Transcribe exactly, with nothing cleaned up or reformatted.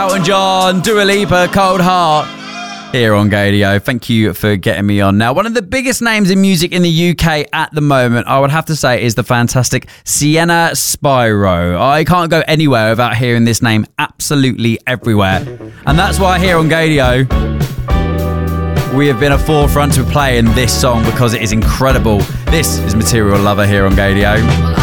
Elton John, Dua Lipa, Cold Heart. Here on Gadio. Thank you for getting me on. Now, one of the biggest names in music in the U K at the moment, I would have to say, is the fantastic Sienna Spyro. I can't go anywhere without hearing this name absolutely everywhere. And that's why here on Gadio, we have been a forefront to playing this song because it is incredible. This is Material Lover here on Gadio.